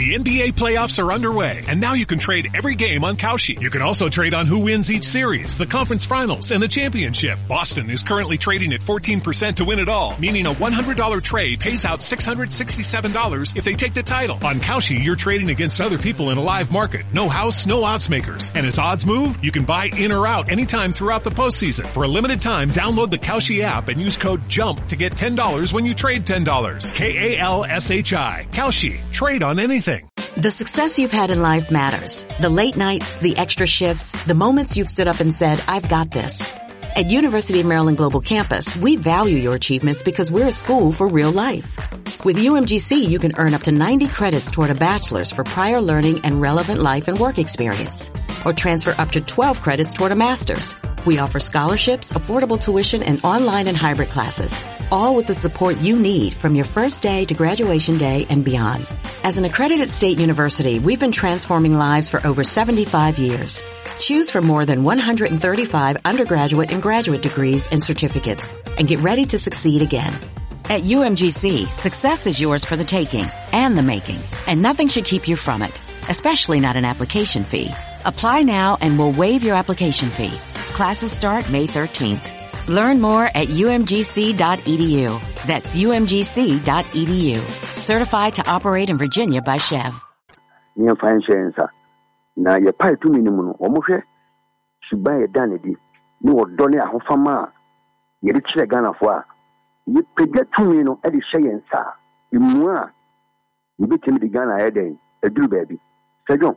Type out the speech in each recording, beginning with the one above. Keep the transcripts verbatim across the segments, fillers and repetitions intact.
The N B A playoffs are underway, and now you can trade every game on Kalshi. You can also trade on who wins each series, the conference finals, and the championship. Boston is currently trading at fourteen percent to win it all, meaning a one hundred dollars trade pays out six hundred sixty-seven dollars if they take the title. On Kalshi, you're trading against other people in a live market. No house, no odds makers. And as odds move, you can buy in or out anytime throughout the postseason. For a limited time, download the Kalshi app and use code JUMP to get ten dollars when you trade ten dollars. K A L S H I. Kalshi. Trade on anything. The success you've had in life matters. The late nights, the extra shifts, the moments you've stood up and said, I've got this. At University of Maryland Global Campus, we value your achievements because we're a school for real life. With U M G C, you can earn up to ninety credits toward a bachelor's for prior learning and relevant life and work experience, or transfer up to twelve credits toward a master's. We offer scholarships, affordable tuition, and online and hybrid classes, all with the support you need from your first day to graduation day and beyond. As an accredited state university, we've been transforming lives for over seventy-five years. Choose from more than one hundred thirty-five undergraduate and graduate degrees and certificates, and get ready to succeed again. At U M G C, success is yours for the taking and the making, and nothing should keep you from it, especially not an application fee. Apply now and we'll waive your application fee. Classes start May thirteenth. Learn more at U M G C dot E D U. That's U M G C dot E D U. Certified to operate in Virginia by Chev. Near fine shares. Now your pie to minimum, almost she buy a dandy. You would donate a hofama. You reach a gun of war. You forget to me no Eddie Shayen, sir. You more. You beat him the gun ahead, a do baby. Say, John.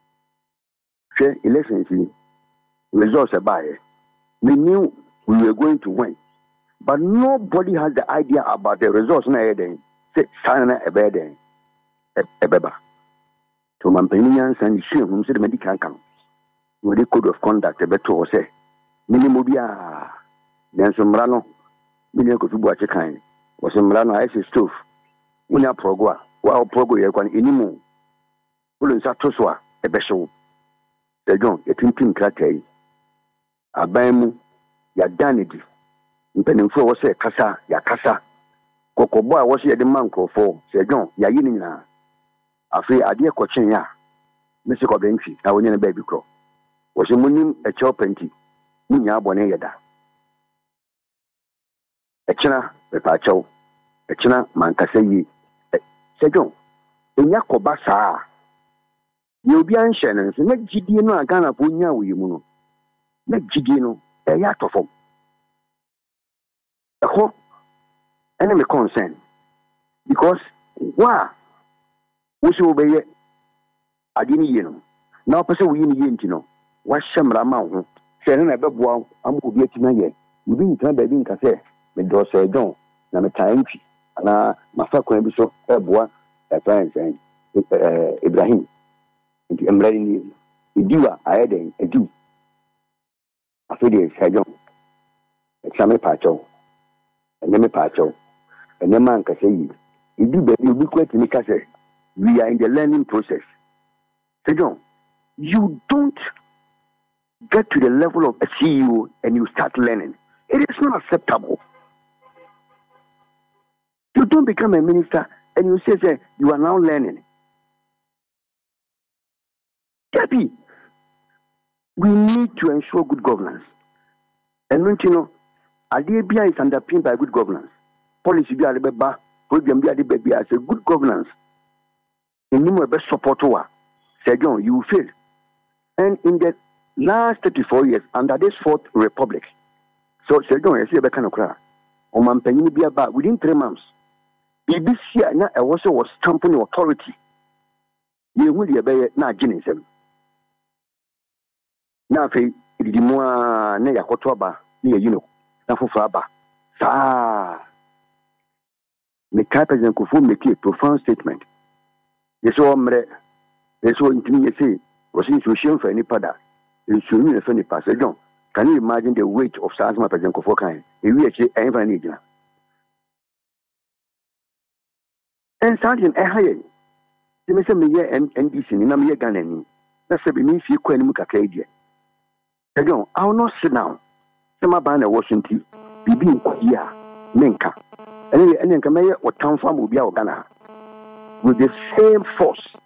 Share elections, results are by. We knew we were going to win, but nobody had the idea about the results. Na eden, say sana a bed, a beba. To Mampanians and Shim, whom said the medical come with the code of conduct, a better or say, Minimobia, then some rano, Minako to watch a kind, was some rano ice stove. Una progua, while progo you can anymore. Pulling Satoswa, a beshel. They don't, a tintin crackay. A bam. Ya danidi mpenimfo wo se kasa ya kasa kokobo a wo se de mankofo se jon ya yini na afi ade ekochin ya mesi ko benfi na wonye na baby kro wo se munim e chopenti munya abone yeda echina be pa chew echina mankasa yi se jon enya ko ba saa ye obi anhye no se na gidie no aga na fo nya wo yimu no na gidie no e ya tofo ho enemy concern because wa wo se obeye adini ye no na opese wo yi ni ye ntino wa hyemra ma ho se na beboa am obi atima ye obi ntra ba bi nka se me do se don na me tan twi ana mafa kwan bi so eboa e friends en Ibrahim nti emrari ni idiwa ayeden edu afede sejon exame pacho eneme pacho enema nka say idu be you kwati ni kase we are in the learning process. Sejon, you don't get to the level of a C E O and you start learning. It is not acceptable. You don't become a minister and you say, say you are now learning. Debbie, we need to ensure good governance. And don't you know, idea is underpinned by good governance. Policy be a beba, program be a baby as a good governance. And you will best support to her. Say, John, you will fail. And in the last thirty-four years, under this fourth republic, so say, John, I see a kind of cry. O man penny be about within three months. B B C na a was was stamping authority. You will be a na jinism. Na fe idi mo na yakoto ba na you know na fufu aba sa me ka president Kufu make a profound statement. Yeso omre yeso intimi yesi was in social for any pada in suru for any passage. Can you imagine the weight of Sasma President Kufu kan e wi eche enfa na igina and something e haye ti me se me ye N D C ni na me ye Ghana ni na se be mi fi kwa ni mu kakra die. Again, I will not sit down. Some ban a Washington, Bibi Nkwia, Menka, and then come here or town farm will be our Ghana with the same force